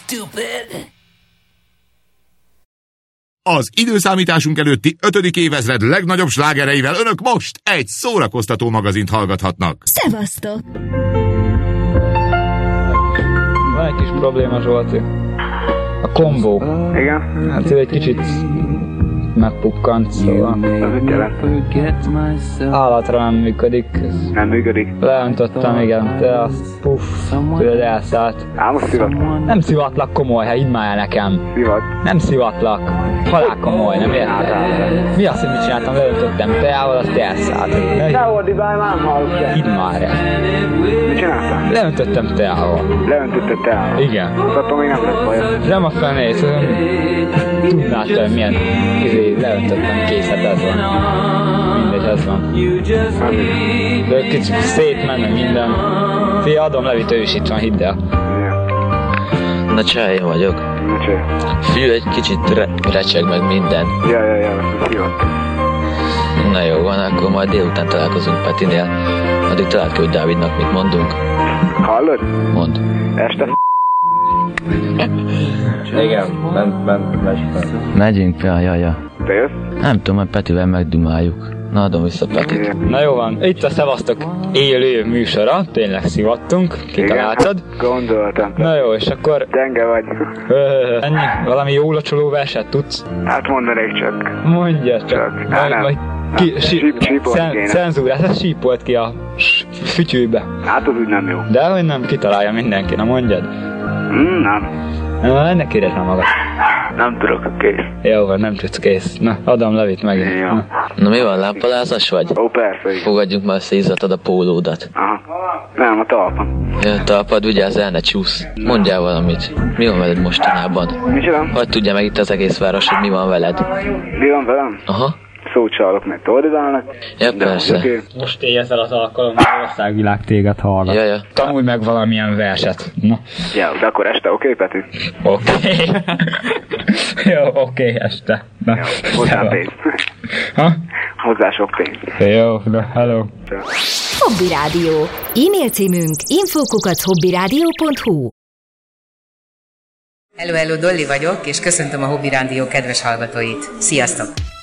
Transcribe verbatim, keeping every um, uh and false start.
stupid. Az időszámításunk előtti ötödik évezred legnagyobb slágereivel önök most egy szórakoztató magazint hallgathatnak. Szevasztok! Van egy kis probléma, Zsolti. A kombó. Igen? Hát ez egy kicsit megpukkant, szóval. Ez mit jelent? Állatra nem működik. Nem működik. Leöntottem, igen, de azt puff, tudod, elszállt. Ám most szivat. Nem szivatlak komoly, hát hidd már el nekem. Szivat. Nem szivatlak. Halál komoly, nem érted? Mi azt, hogy mit csináltam? Leöntöttem teával, azt elszállt. Ne ordibálj, már nem hallok se. Hidd már el. Mit csináltál? Leöntöttem teával. Leöntötted teával? Igen. Attól még nem lesz baj. Nem a fennész, tudnád te, milyen izé, leöntöttem készet, ez van. Mindegy, ez van. De kicsit szétmenne minden. Fia, adom Levit, ő is itt van, hidd el. Na csaj, én vagyok. Na csaj. Fiú, egy kicsit re- recseg meg minden. Ja, ja, ja, ez szivat. Na jó van, akkor majd délután találkozunk Petinél. Addig találd ki, hogy Dávidnak mit mondunk. Hallod? Mondd. Este Igen, ment, ment, ment. Megyünk, ja, ja, ja. te jössz? Nem tudom, hogy Petivel megdumáljuk. Na, adom vissza Petit. Na jó van, itt a Szevasztok élő műsora, tényleg szivattunk, kitaláltad. Igen, gondoltam. Na jó, és akkor... Gyenge vagy. Ö, ennyi? Valami jó locsoló verset tudsz? Hát mondanék csak. Mondja csak. Csak. Majd, Nem. majd ki, sí, Síp- sípolt szen, kéne. Cenzúrát, ez sípolt ki a s- fütyűbe. Hát az úgy nem jó. De hogy nem, kitalálja mindenki, na mondjad. Mm, nem. Na, ennek éred már magad. Nem tudok, kész. Jó van, nem tudsz, kész. Na, adom Levit megint. Jó. Na. Na mi van, lámpalázas vagy? Ó, persze, igen. Fogadjunk már össze, izzatad a pólódat. Aha. Nem, a talpam. Ja, talpad, vigyázz el, ne csúsz. Mondjál valamit. Mi van veled mostanában? Mit csinálom? Hogy tudja meg itt az egész város, hogy mi van veled? Mi van velem? Aha. Szócsalok, meg ordibálnak. Ja, persze. Okay. Most élj ezzel az alkalommal, országvilág téged hallgat. Ja, ja. Tanulj meg valamilyen verset. Na. Ja, de akkor este, oké, okay, Peti? Oké. Okay. Jó, oké, okay, este. Na. Jó, hozzá pénz. Ha? Hozzá sok pénz. Jó, na, hello. Hobby Rádió. E-mail címünk info kukac hobbyradio pont hu. Hello, hello, Dolly vagyok, és köszöntöm a Hobby Rádió kedves hallgatóit. Sziasztok!